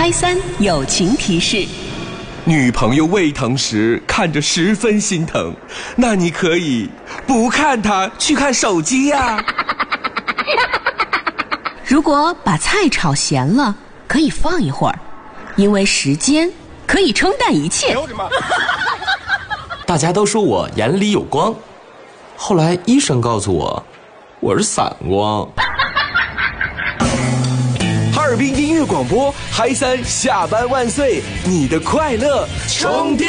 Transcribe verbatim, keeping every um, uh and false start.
嗨三友情提示： 女朋友胃疼时看着十分心疼，那你可以不看她，去看手机呀、啊。 如果把菜炒咸了，可以放一会儿，因为时间可以冲淡一切。 大家都说我眼里有光，后来医生告诉我，我是散光。 哈尔滨音乐广播，嗨三下班万岁，你的快乐充电